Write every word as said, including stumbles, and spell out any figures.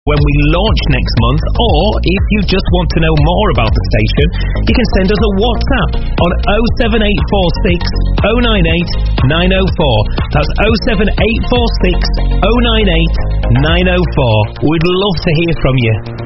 when we launch next month, or if you just want to know more about the station, you can send us a WhatsApp on oh seven eight four six, oh nine eight, nine oh four. That's oh seven eight four six, oh nine eight, nine oh four. We'd love to hear from you.